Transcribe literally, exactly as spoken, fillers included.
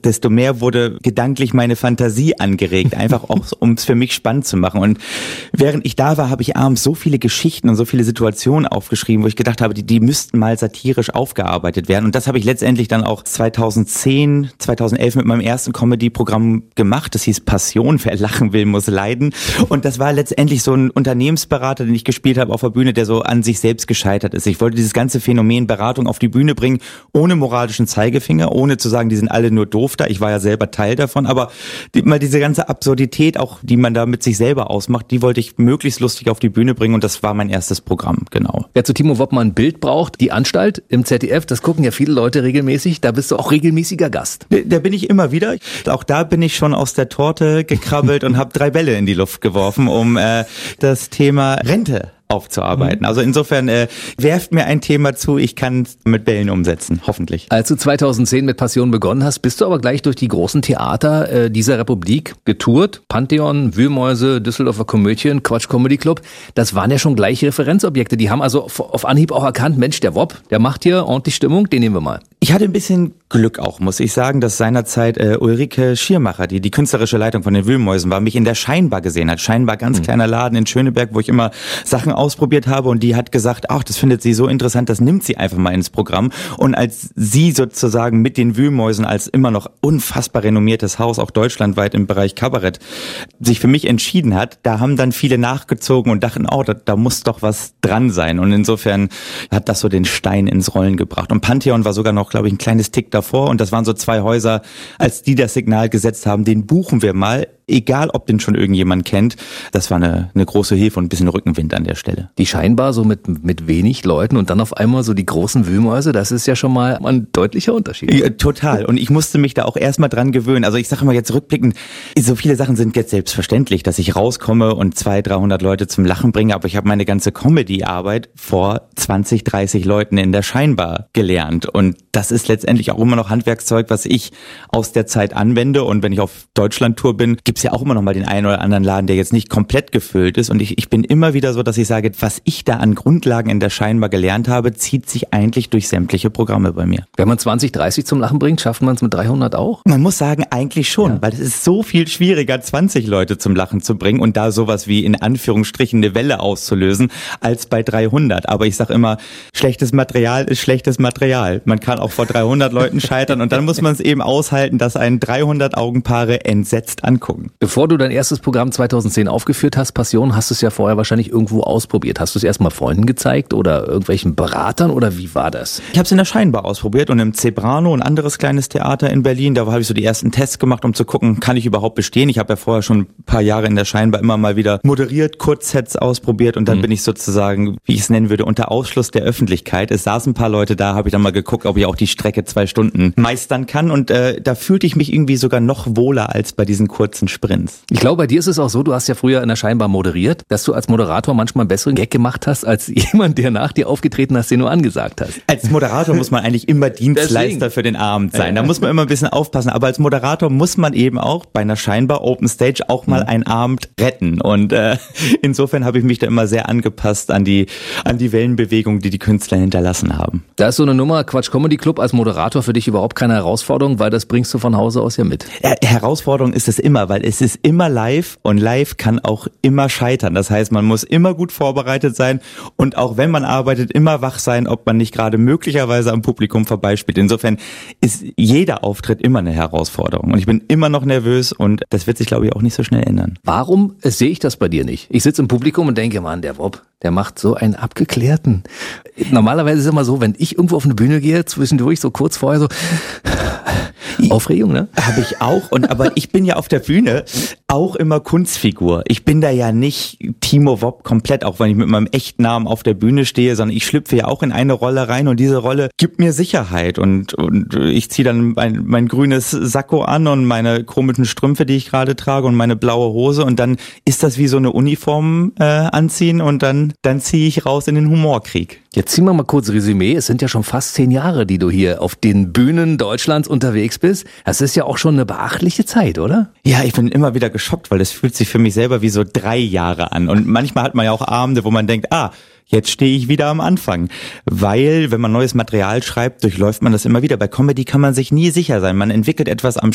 desto mehr wurde gedanklich meine Fantasie angeregt, einfach auch, um es für mich spannend zu machen. Und während ich da war, habe ich abends so viele Geschichten und so viele Situationen aufgeschrieben, wo ich gedacht habe, die, die müssten mal satirisch aufgearbeitet werden. Und das habe ich letztendlich dann auch zweitausendzehn, zweitausendelf mit meinem ersten Comedy-Programm gemacht. Das hieß Passion, wer lachen will, muss leiden. Und das war letztendlich so ein Unternehmensberater, den ich gespielt habe auf der Bühne, der so an sich selbst gescheitert ist. Ich wollte dieses ganze Phänomen Beratung auf die Bühne bringen, ohne moralischen Zeigefinger, ohne zu sagen, die sind alle nur doof da. Ich war ja selber Teil davon, aber die, mal diese ganze Absurdität, auch die man da mit sich selber ausmacht, die wollte ich möglichst lustig auf die Bühne bringen und das war mein erstes Programm, genau. Wer zu Timo Wopp mal ein Bild braucht, die Anstalt im Z D F, das gucken ja viele Leute regelmäßig, da bist du auch regelmäßiger Gast. Da, da bin ich immer wieder. Auch da bin ich schon aus der Torte gekrabbelt und habe drei Bälle in die Luft geworfen, um äh, das Thema Rente aufzuarbeiten. Also insofern äh, werft mir ein Thema zu, ich kann es mit Bällen umsetzen, hoffentlich. Als du zweitausendzehn mit Passion begonnen hast, bist du aber gleich durch die großen Theater äh, dieser Republik getourt. Pantheon, Wühlmäuse, Düsseldorfer Komödien, Quatsch Comedy Club. Das waren ja schon gleich Referenzobjekte. Die haben also auf, auf Anhieb auch erkannt, Mensch, der Wopp, der macht hier ordentlich Stimmung, den nehmen wir mal. Ich hatte ein bisschen Glück auch, muss ich sagen, dass seinerzeit äh, Ulrike Schiermacher, die die künstlerische Leitung von den Wühlmäusen war, mich in der Scheinbar gesehen hat. Scheinbar ganz mhm. kleiner Laden in Schöneberg, wo ich immer Sachen ausprobiert habe und die hat gesagt, ach, das findet sie so interessant, das nimmt sie einfach mal ins Programm. Und als sie sozusagen mit den Wühlmäusen als immer noch unfassbar renommiertes Haus, auch deutschlandweit im Bereich Kabarett, sich für mich entschieden hat, da haben dann viele nachgezogen und dachten, oh, da, da muss doch was dran sein. Und insofern hat das so den Stein ins Rollen gebracht. Und Pantheon war sogar noch, glaube ich, ein kleines Tick davor und das waren so zwei Häuser, als die das Signal gesetzt haben, den buchen wir mal, egal ob den schon irgendjemand kennt. Das war eine, eine große Hilfe und ein bisschen Rückenwind an der Stelle. Die Scheinbar so mit, mit wenig Leuten und dann auf einmal so die großen Wühlmäuse, das ist ja schon mal ein deutlicher Unterschied. Ja, total. Und ich musste mich da auch erstmal dran gewöhnen. Also ich sage immer jetzt rückblickend, so viele Sachen sind jetzt selbstverständlich, dass ich rauskomme und zweihundert, dreihundert Leute zum Lachen bringe, aber ich habe meine ganze Comedy-Arbeit vor zwanzig, dreißig Leuten in der Scheinbar gelernt und das ist letztendlich auch immer noch Handwerkszeug, was ich aus der Zeit anwende und wenn ich auf Deutschland-Tour bin, gibt's ja auch immer noch mal den einen oder anderen Laden, der jetzt nicht komplett gefüllt ist und ich, ich bin immer wieder so, dass ich sage, was ich da an Grundlagen in der Scheinbar gelernt habe, zieht sich eigentlich durch sämtliche Programme bei mir. Wenn man zwanzig, dreißig zum Lachen bringt, schafft man es mit dreihundert auch? Man muss sagen, eigentlich schon, ja. Weil es ist so viel schwieriger, zwanzig Leute zum Lachen zu bringen und da sowas wie in Anführungsstrichen eine Welle auszulösen, als bei dreihundert. Aber ich sag immer, schlechtes Material ist schlechtes Material. Man kann auch vor dreihundert Leuten scheitern und dann muss man es eben aushalten, dass einen dreihundert Augenpaare entsetzt angucken. Bevor du dein erstes Programm zweitausendzehn aufgeführt hast, Passion, hast du es ja vorher wahrscheinlich irgendwo ausprobiert. Hast du es erstmal Freunden gezeigt oder irgendwelchen Beratern oder wie war das? Ich habe es in der Scheinbar ausprobiert und im Zebrano, ein anderes kleines Theater in Berlin, da habe ich so die ersten Tests gemacht, um zu gucken, kann ich überhaupt bestehen? Ich habe ja vorher schon ein paar Jahre in der Scheinbar immer mal wieder moderiert, Kurzsets ausprobiert und dann mhm. bin ich sozusagen, wie ich es nennen würde, unter Ausschluss der Öffentlichkeit. Es saßen ein paar Leute da, habe ich dann mal geguckt, ob ich auch die Strecke zwei Stunden meistern kann und äh, da fühlte ich mich irgendwie sogar noch wohler als bei diesen kurzen Sprints. Ich glaube, bei dir ist es auch so, du hast ja früher in der Scheinbar moderiert, dass du als Moderator manchmal einen besseren Gag gemacht hast, als jemand, der nach dir aufgetreten hast, den du angesagt hast. Als Moderator muss man eigentlich immer Dienstleister Deswegen. für den Abend sein. Da muss man immer ein bisschen aufpassen. Aber als Moderator muss man eben auch bei einer Scheinbar Open Stage auch mal mhm. einen Abend retten. Und äh, insofern habe ich mich da immer sehr angepasst an die, an die Wellenbewegung, die die Künstler hinterlassen haben. Da ist so eine Nummer, Quatsch Comedy Club als Moderator für dich überhaupt keine Herausforderung, weil das bringst du von Hause aus ja mit. Ja, Herausforderung ist es immer, weil es ist immer live und live kann auch immer scheitern. Das heißt, man muss immer gut vorbereitet sein und auch wenn man arbeitet, immer wach sein, ob man nicht gerade möglicherweise am Publikum vorbeispielt. Insofern ist jeder Auftritt immer eine Herausforderung und ich bin immer noch nervös und das wird sich, glaube ich, auch nicht so schnell ändern. Warum sehe ich das bei dir nicht? Ich sitze im Publikum und denke, Mann, der Wopp, der macht so einen abgeklärten. Normalerweise ist es immer so, wenn ich irgendwo auf eine Bühne gehe, zwischendurch so kurz vorher so Aufregung, ne? Habe ich auch. Und aber ich bin ja auf der Bühne auch immer Kunstfigur. Ich bin da ja nicht Timo Wopp komplett, auch wenn ich mit meinem echten Namen auf der Bühne stehe, sondern ich schlüpfe ja auch in eine Rolle rein und diese Rolle gibt mir Sicherheit und und ich ziehe dann mein, mein grünes Sakko an und meine komischen Strümpfe, die ich gerade trage und meine blaue Hose und dann ist das wie so eine Uniform äh, anziehen und dann dann ziehe ich raus in den Humorkrieg. Jetzt ziehen wir mal kurz Resümee. Es sind ja schon fast zehn Jahre, die du hier auf den Bühnen Deutschlands unterwegs bist. Das ist ja auch schon eine beachtliche Zeit, oder? Ja, ich bin immer wieder geschockt, weil es fühlt sich für mich selber wie so drei Jahre an. Und manchmal hat man ja auch Abende, wo man denkt, ah, jetzt stehe ich wieder am Anfang. Weil, wenn man neues Material schreibt, durchläuft man das immer wieder. Bei Comedy kann man sich nie sicher sein. Man entwickelt etwas am